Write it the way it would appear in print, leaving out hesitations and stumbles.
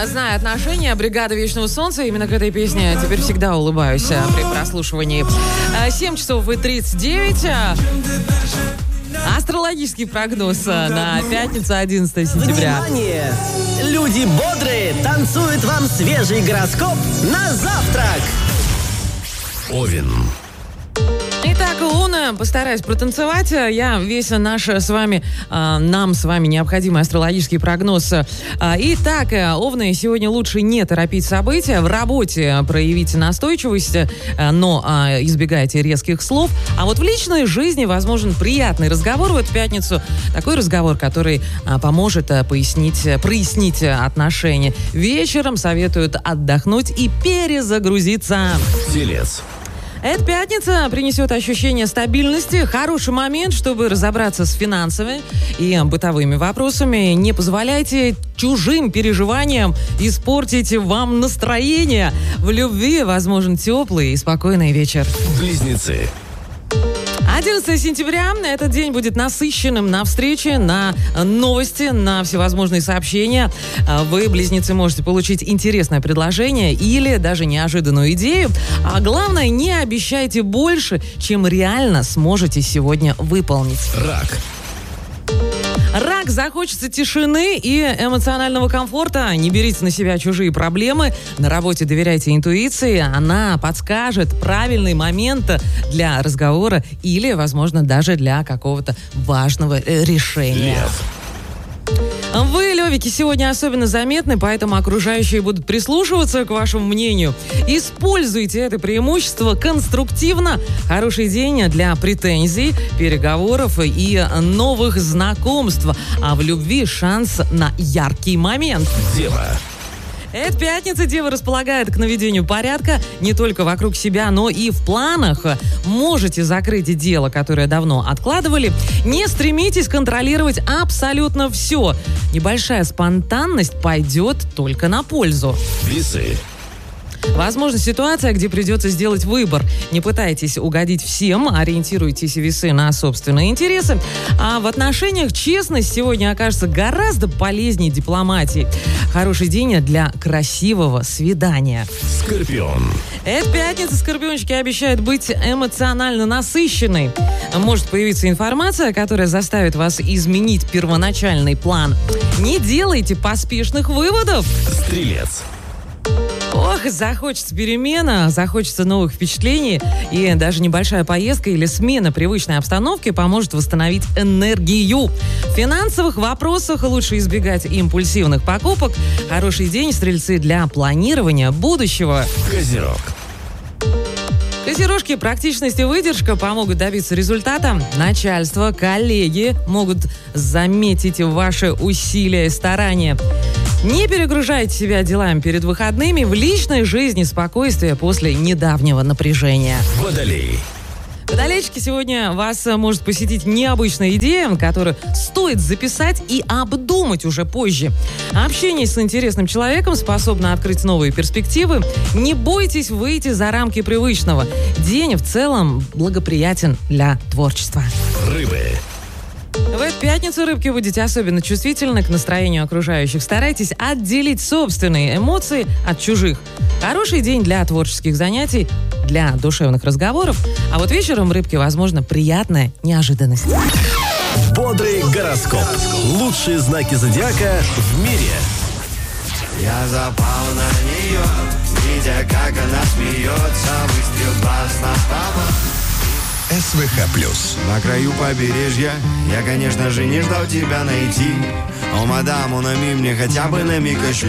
знаю отношения, бригада Вечного Солнца, именно к этой песне теперь всегда улыбаюсь при прослушивании. 7 часов и 39. Астрологический прогноз на пятницу, 11 сентября. Внимание! Люди бодрые танцуют вам свежий гороскоп на завтрак. Овен. Итак, Луна, постараюсь протанцевать. Я весь наш с вами, нам с вами необходимый астрологический прогноз. Итак, Овны, сегодня лучше не торопить события. В работе проявите настойчивость, но избегайте резких слов. А вот в личной жизни возможен приятный разговор в эту пятницу. Такой разговор, который поможет прояснить отношения. Вечером советуют отдохнуть и перезагрузиться. Телец. Эта пятница принесет ощущение стабильности, хороший момент, чтобы разобраться с финансовыми и бытовыми вопросами. Не позволяйте чужим переживаниям испортить вам настроение. В любви возможен теплый и спокойный вечер. Близнецы. 11 сентября. Этот день будет насыщенным на встречи, на новости, на всевозможные сообщения. Вы, близнецы, можете получить интересное предложение или даже неожиданную идею. А главное, не обещайте больше, чем реально сможете сегодня выполнить. Рак. Рак, захочется тишины и эмоционального комфорта. Не берите на себя чужие проблемы. На работе доверяйте интуиции. Она подскажет правильный момент для разговора или, возможно, даже для какого-то важного решения. Лев. Вы, левики, сегодня особенно заметны, поэтому окружающие будут прислушиваться к вашему мнению. Используйте это преимущество конструктивно. Хороший день для претензий, переговоров и новых знакомств. А в любви шанс на яркий момент. Дева. Эта пятница Дева располагает к наведению порядка не только вокруг себя, но и в планах. Можете закрыть дело, которое давно откладывали. Не стремитесь контролировать абсолютно все. Небольшая спонтанность пойдет только на пользу. Весы. Возможно, ситуация, где придется сделать выбор. Не пытайтесь угодить всем, ориентируйтесь, весы, на собственные интересы. А в отношениях честность сегодня окажется гораздо полезнее дипломатии. Хороший день для красивого свидания. Скорпион. Эта пятница, скорпиончики обещают быть эмоционально насыщенной. Может появиться информация, которая заставит вас изменить первоначальный план. Не делайте поспешных выводов. Стрелец. Ох, захочется перемена, захочется новых впечатлений, и даже небольшая поездка или смена привычной обстановки поможет восстановить энергию. В финансовых вопросах лучше избегать импульсивных покупок. Хороший день, стрельцы, для планирования будущего. Козерог. Козерожки, практичность и выдержка помогут добиться результата. Начальство, коллеги могут заметить ваши усилия и старания. Не перегружайте себя делами перед выходными. В личной жизни спокойствие после недавнего напряжения. Водолей. Водолейчики, сегодня вас может посетить необычная идея, которую стоит записать и обдумать уже позже. Общение с интересным человеком способно открыть новые перспективы. Не бойтесь выйти за рамки привычного. День в целом благоприятен для творчества. Рыбы. В эту пятницу, рыбки, будете особенно чувствительны к настроению окружающих. Старайтесь отделить собственные эмоции от чужих. Хороший день для творческих занятий, для душевных разговоров. А вот вечером, рыбки, возможно, приятная неожиданность. Бодрый гороскоп. Лучшие знаки зодиака в мире. Я запал на нее, видя, как она смеется, выстрел глаз на папа. СВХ+. На краю побережья я, конечно же, не ждал тебя найти. О, мадам, он мне хотя бы на миг ощутить.